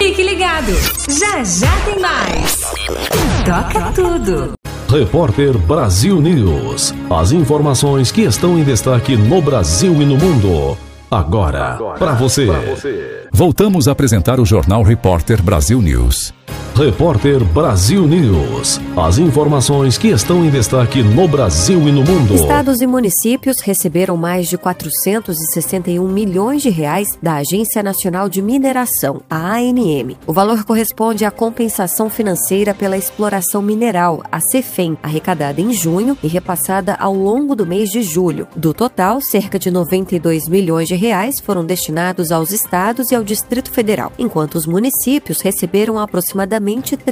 Fique ligado, já já tem mais. Toca tudo. Repórter Brasil News. As informações que estão em destaque no Brasil e no mundo. Agora para você. Voltamos a apresentar o Jornal Repórter Brasil News. Repórter Brasil News. As informações que estão em destaque no Brasil e no mundo. Estados e municípios receberam mais de 461 milhões de reais da Agência Nacional de Mineração, a ANM. O valor corresponde à compensação financeira pela exploração mineral, a CEFEM, arrecadada em junho e repassada ao longo do mês de julho. Do total, cerca de 92 milhões de reais foram destinados aos estados e ao Distrito Federal, enquanto os municípios receberam aproximadamente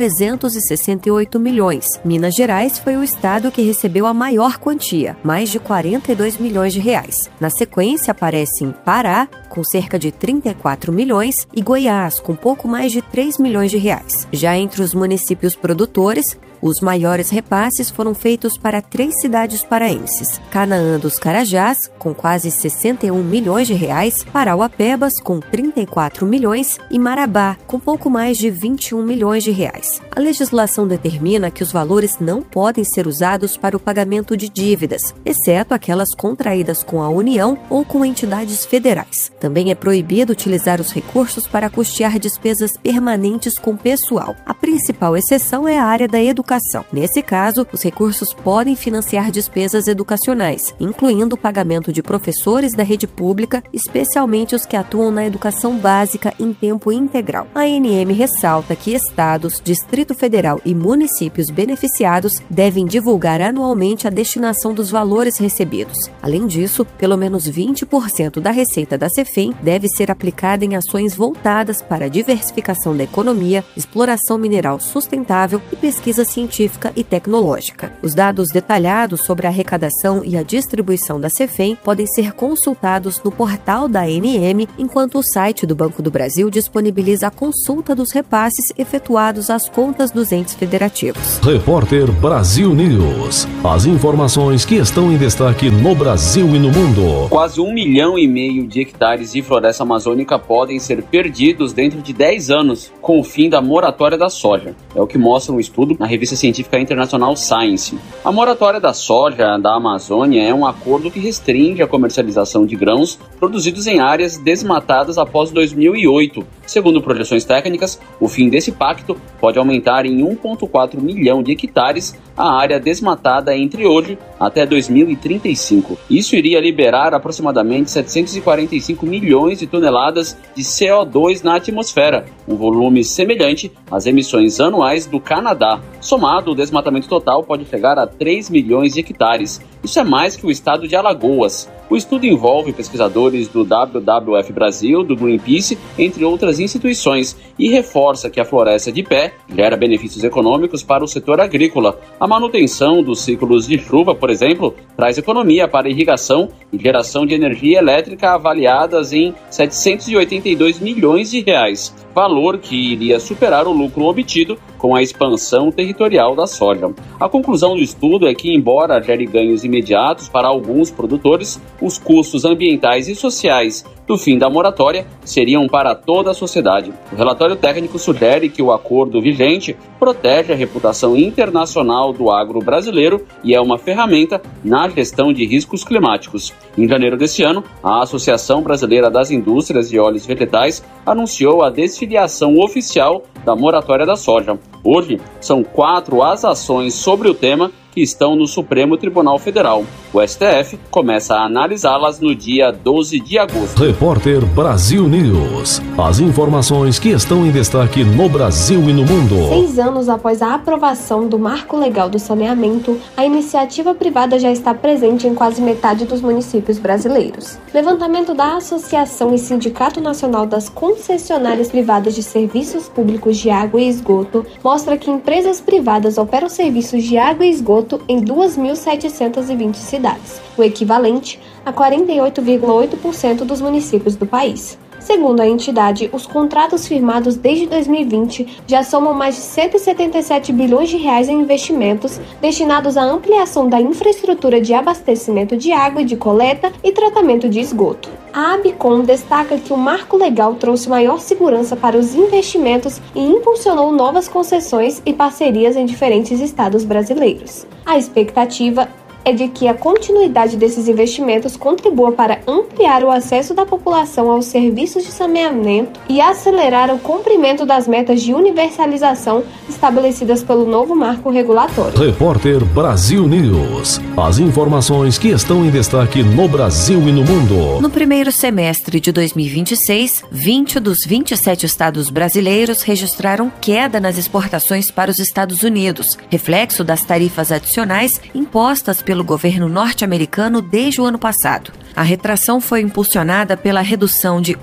368 milhões. Minas Gerais foi o estado que recebeu a maior quantia, mais de 42 milhões de reais. Na sequência aparecem Pará, com cerca de 34 milhões, e Goiás, com pouco mais de 3 milhões de reais. Já entre os municípios produtores, os maiores repasses foram feitos para 3 cidades paraenses: Canaã dos Carajás, com quase 61 milhões de reais, Parauapebas, com 34 milhões e Marabá, com pouco mais de 21 milhões de reais. A legislação determina que os valores não podem ser usados para o pagamento de dívidas, exceto aquelas contraídas com a União ou com entidades federais. Também é proibido utilizar os recursos para custear despesas permanentes com pessoal. A principal exceção é a área da educação. Nesse caso, os recursos podem financiar despesas educacionais, incluindo o pagamento de professores da rede pública, especialmente os que atuam na educação básica em tempo integral. A ANM ressalta que estados, Distrito Federal e municípios beneficiados devem divulgar anualmente a destinação dos valores recebidos. Além disso, pelo menos 20% da receita da CEFEM deve ser aplicada em ações voltadas para a diversificação da economia, exploração mineral sustentável e pesquisa científica e tecnológica. Os dados detalhados sobre a arrecadação e a distribuição da CEFEM podem ser consultados no portal da ANM, enquanto o site do Banco do Brasil disponibiliza a consulta dos repasses efetuados às contas dos entes federativos. Repórter Brasil News. As informações que estão em destaque no Brasil e no mundo. Quase 1,5 milhão de hectares de floresta amazônica podem ser perdidos dentro de 10 anos com o fim da moratória da soja. É o que mostra um estudo na revista científica internacional Science. A moratória da soja da Amazônia é um acordo que restringe a comercialização de grãos produzidos em áreas desmatadas após 2008. Segundo projeções técnicas, o fim desse pacto pode aumentar em 1,4 milhão de hectares a área desmatada entre hoje até 2035. Isso iria liberar aproximadamente 745 milhões de toneladas de CO2 na atmosfera, um volume semelhante às emissões anuais do Canadá. Somado, o desmatamento total pode chegar a 3 milhões de hectares. Isso é mais que o estado de Alagoas. O estudo envolve pesquisadores do WWF Brasil, do Greenpeace, entre outras instituições, e reforça que a floresta de pé gera benefícios econômicos para o setor agrícola. A manutenção dos ciclos de chuva, por exemplo, traz economia para irrigação e geração de energia elétrica avaliadas em 782 milhões de reais, valor que iria superar o lucro obtido com a expansão territorial da soja. A conclusão do estudo é que, embora gere ganhos imediatos para alguns produtores, os custos ambientais e sociais do fim da moratória seriam para toda a sociedade. O relatório técnico sugere que o acordo vigente protege a reputação internacional do agro brasileiro e é uma ferramenta na gestão de riscos climáticos. Em janeiro deste ano, a Associação Brasileira das Indústrias de Óleos Vegetais anunciou a desfiliação oficial da moratória da soja. Hoje, são 4 as ações sobre o tema que estão no Supremo Tribunal Federal. O STF começa a analisá-las no dia 12 de agosto. Repórter Brasil News. As informações que estão em destaque no Brasil e no mundo. 6 anos após a aprovação do Marco Legal do Saneamento, a iniciativa privada já está presente em quase metade dos municípios brasileiros. Levantamento da Associação e Sindicato Nacional das Concessionárias Privadas de Serviços Públicos de Água e Esgoto mostra que empresas privadas operam serviços de água e esgoto em 2.720 cidades, o equivalente a 48,8% dos municípios do país. Segundo a entidade, os contratos firmados desde 2020 já somam mais de 177 bilhões de reais em investimentos destinados à ampliação da infraestrutura de abastecimento de água e de coleta e tratamento de esgoto. A ABICOM destaca que o marco legal trouxe maior segurança para os investimentos e impulsionou novas concessões e parcerias em diferentes estados brasileiros. A expectativa é de que a continuidade desses investimentos contribua para ampliar o acesso da população aos serviços de saneamento e acelerar o cumprimento das metas de universalização estabelecidas pelo novo marco regulatório. Repórter Brasil News. As informações que estão em destaque no Brasil e no mundo. No primeiro semestre de 2026, 20 dos 27 estados brasileiros registraram queda nas exportações para os Estados Unidos, reflexo das tarifas adicionais impostas pelo governo norte-americano desde o ano passado. A retração foi impulsionada pela redução de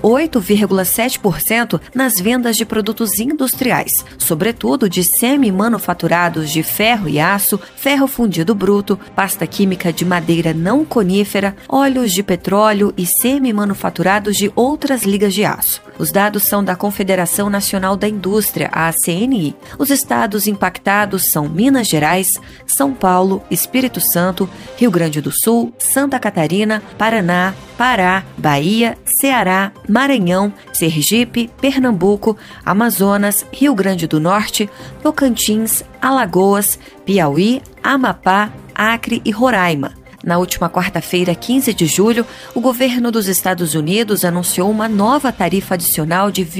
8,7% nas vendas de produtos industriais, sobretudo de semi-manufaturados de ferro e aço, ferro fundido bruto, pasta química de madeira não conífera, óleos de petróleo e semi-manufaturados de outras ligas de aço. Os dados são da Confederação Nacional da Indústria, a CNI. Os estados impactados são Minas Gerais, São Paulo, Espírito Santo, Rio Grande do Sul, Santa Catarina, Paraná, Pará, Bahia, Ceará, Maranhão, Sergipe, Pernambuco, Amazonas, Rio Grande do Norte, Tocantins, Alagoas, Piauí, Amapá, Acre e Roraima. Na última quarta-feira, 15 de julho, o governo dos Estados Unidos anunciou uma nova tarifa adicional de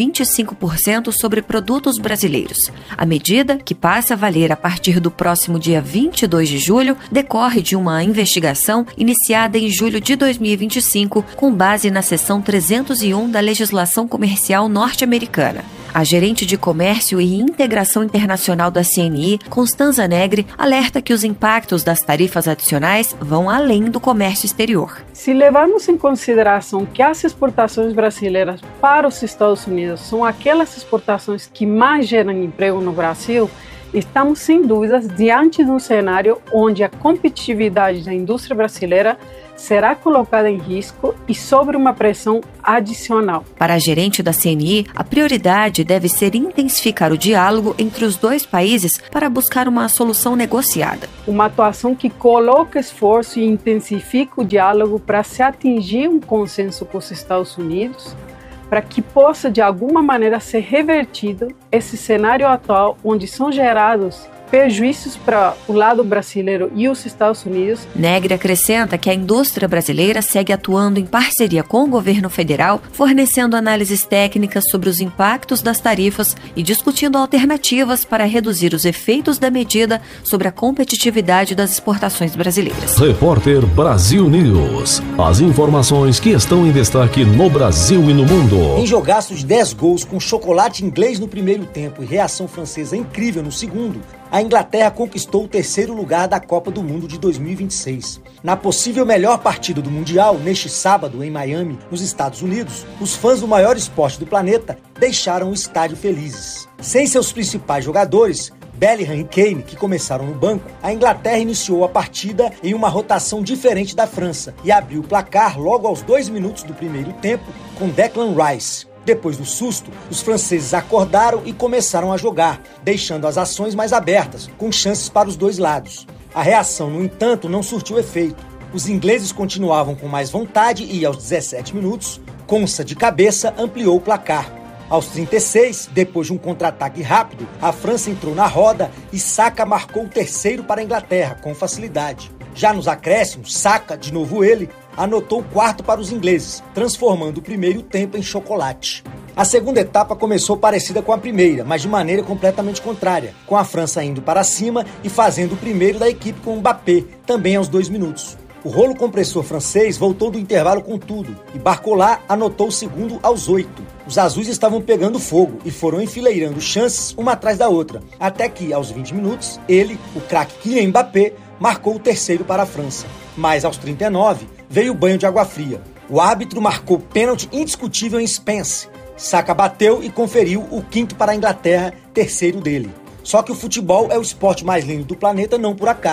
25% sobre produtos brasileiros. A medida, que passa a valer a partir do próximo dia 22 de julho, decorre de uma investigação iniciada em julho de 2025, com base na seção 301 da legislação comercial norte-americana. A gerente de Comércio e Integração Internacional da CNI, Constanza Negri, alerta que os impactos das tarifas adicionais vão além do comércio exterior. Se levarmos em consideração que as exportações brasileiras para os Estados Unidos são aquelas exportações que mais geram emprego no Brasil, estamos sem dúvidas diante de um cenário onde a competitividade da indústria brasileira será colocada em risco e sob uma pressão adicional. Para a gerente da CNI, a prioridade deve ser intensificar o diálogo entre os dois países para buscar uma solução negociada. Uma atuação que coloca esforço e intensifica o diálogo para se atingir um consenso com os Estados Unidos, para que possa de alguma maneira ser revertido esse cenário atual onde são gerados prejuízos para o lado brasileiro e os Estados Unidos. Negri acrescenta que a indústria brasileira segue atuando em parceria com o governo federal, fornecendo análises técnicas sobre os impactos das tarifas e discutindo alternativas para reduzir os efeitos da medida sobre a competitividade das exportações brasileiras. Repórter Brasil News. As informações que estão em destaque no Brasil e no mundo. Em jogaço de 10 gols com chocolate inglês no primeiro tempo e reação francesa incrível no segundo, a Inglaterra conquistou o terceiro lugar da Copa do Mundo de 2026. Na possível melhor partida do Mundial, neste sábado, em Miami, nos Estados Unidos, os fãs do maior esporte do planeta deixaram o estádio felizes. Sem seus principais jogadores, Bellingham e Kane, que começaram no banco, a Inglaterra iniciou a partida em uma rotação diferente da França e abriu o placar logo aos 2 minutos do primeiro tempo com Declan Rice. Depois do susto, os franceses acordaram e começaram a jogar, deixando as ações mais abertas, com chances para os dois lados. A reação, no entanto, não surtiu efeito. Os ingleses continuavam com mais vontade e, aos 17 minutos, Konsa de cabeça ampliou o placar. Aos 36, depois de um contra-ataque rápido, a França entrou na roda e Saka marcou o terceiro para a Inglaterra, com facilidade. Já nos acréscimos, Saka, de novo ele, anotou o quarto para os ingleses, transformando o primeiro tempo em chocolate. A segunda etapa começou parecida com a primeira, mas de maneira completamente contrária, com a França indo para cima e fazendo o primeiro da equipe com Mbappé, também aos 2 minutos. O rolo compressor francês voltou do intervalo com tudo e Barcola anotou o segundo aos 8. Os azuis estavam pegando fogo e foram enfileirando chances uma atrás da outra, até que, aos 20 minutos, ele, o craque Kylian Mbappé, marcou o terceiro para a França. Mas aos 39, veio o banho de água fria. O árbitro marcou pênalti indiscutível em Spence. Saka bateu e conferiu o quinto para a Inglaterra, terceiro dele. Só que o futebol é o esporte mais lindo do planeta, não por acaso.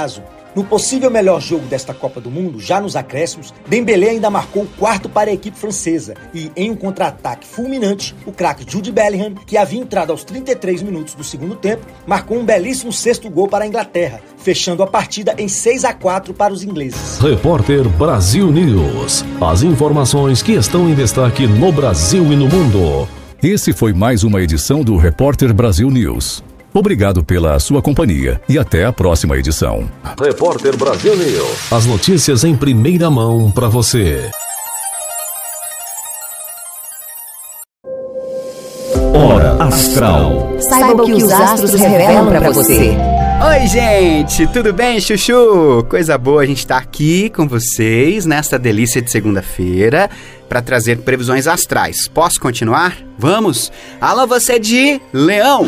No possível melhor jogo desta Copa do Mundo, já nos acréscimos, Dembélé ainda marcou o quarto para a equipe francesa e, em um contra-ataque fulminante, o craque Jude Bellingham, que havia entrado aos 33 minutos do segundo tempo, marcou um belíssimo sexto gol para a Inglaterra, fechando a partida em 6-4 para os ingleses. Repórter Brasil News. As informações que estão em destaque no Brasil e no mundo. Esse foi mais uma edição do Repórter Brasil News. Obrigado pela sua companhia e até a próxima edição. Repórter Brasil News. As notícias em primeira mão para você. Hora Astral. Saiba o que os astros revelam para você. Oi, gente, tudo bem, chuchu? Coisa boa a gente estar aqui com vocês nesta delícia de segunda-feira para trazer previsões astrais. Posso continuar? Vamos? Alô, você de Leão!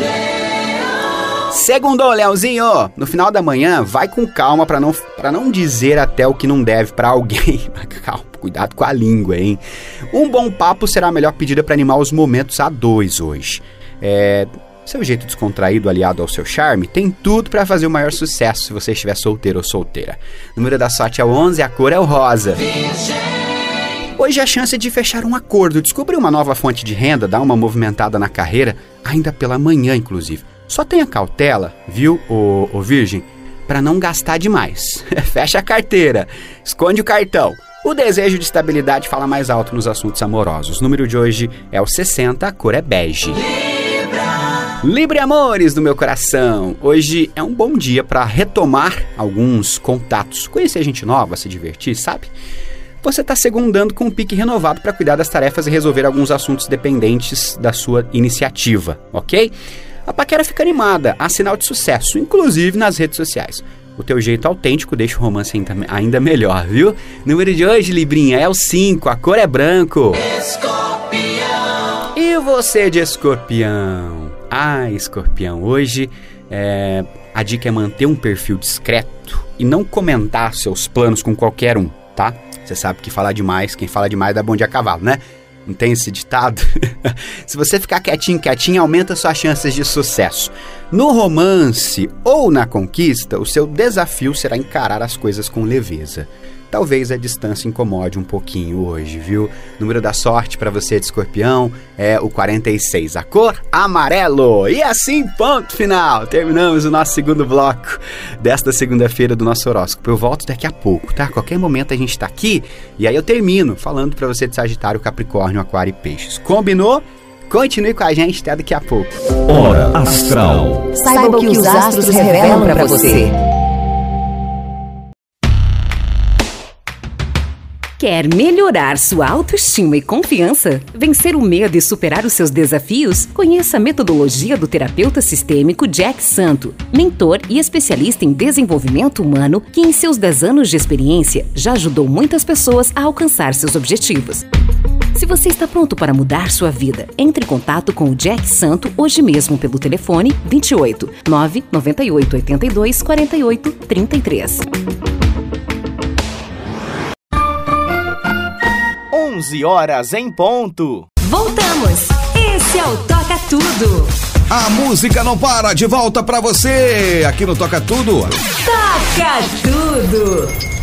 Segundou, Leãozinho! No final da manhã, vai com calma para não dizer até o que não deve para alguém. Calma, cuidado com a língua, hein? Um bom papo será a melhor pedida para animar os momentos a dois hoje. Seu jeito descontraído aliado ao seu charme tem tudo para fazer o maior sucesso se você estiver solteiro ou solteira. O número da sorte é o 11, a cor é o rosa. Hoje a chance é de fechar um acordo, descobrir uma nova fonte de renda, dar uma movimentada na carreira, ainda pela manhã, inclusive. Só tenha cautela, viu, ô Virgem, para não gastar demais. Fecha a carteira, esconde o cartão. O desejo de estabilidade fala mais alto nos assuntos amorosos. O número de hoje é o 60, a cor é bege. Libra amores do meu coração. Hoje é um bom dia para retomar alguns contatos, conhecer gente nova, se divertir, sabe? Você está segundando com um pique renovado para cuidar das tarefas e resolver alguns assuntos dependentes da sua iniciativa, ok? A paquera fica animada, há sinal de sucesso, inclusive nas redes sociais. O teu jeito autêntico deixa o romance ainda melhor, viu? Número de hoje, Librinha, é o 5, a cor é branco. Escorpião! E você de Escorpião? Ah, Escorpião, hoje a dica é manter um perfil discreto e não comentar seus planos com qualquer um, tá? Você sabe que falar demais, quem fala demais dá bom dia a cavalo, né? Não tem esse ditado? Se você ficar quietinho, aumenta suas chances de sucesso. No romance ou na conquista, o seu desafio será encarar as coisas com leveza. Talvez a distância incomode um pouquinho hoje, viu? O número da sorte para você de Escorpião é o 46, a cor amarelo. E assim, ponto final. Terminamos o nosso segundo bloco desta segunda-feira do nosso horóscopo. Eu volto daqui a pouco, tá? Qualquer momento a gente tá aqui e aí eu termino falando para você de Sagitário, Capricórnio, Aquário e Peixes. Combinou? Continue com a gente até daqui a pouco. Hora Astral. Saiba o que os astros revelam para você. Quer melhorar sua autoestima e confiança? Vencer o medo e superar os seus desafios? Conheça a metodologia do terapeuta sistêmico Jack Santo, mentor e especialista em desenvolvimento humano que em seus 10 anos de experiência já ajudou muitas pessoas a alcançar seus objetivos. Se você está pronto para mudar sua vida, entre em contato com o Jack Santo hoje mesmo pelo telefone 28 998 82 48 33. 11 horas em ponto. Voltamos. Esse é o Toca Tudo. A música não para, de volta pra você aqui no Toca Tudo. Toca Tudo.